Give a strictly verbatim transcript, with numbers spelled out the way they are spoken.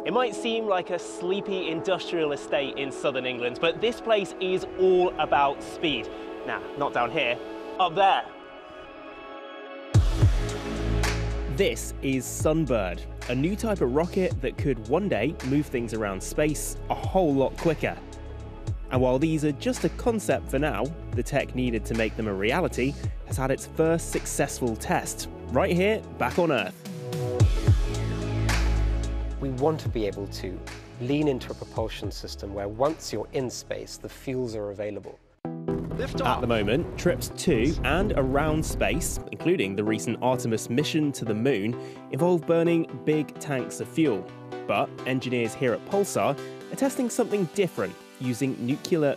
It might seem like a sleepy industrial estate in southern England, but this place is all about speed. Nah, not down here, up there. This is Sunbird, a new type of rocket that could one day move things around space a whole lot quicker. And while these are just a concept for now, the tech needed to make them a reality has had its first successful test, right here, back on Earth. We want to be able to lean into a propulsion system where once you're in space, the fuels are available. At the moment, trips to and around space, including the recent Artemis mission to the moon, involve burning big tanks of fuel. But engineers here at Pulsar are testing something different, using nuclear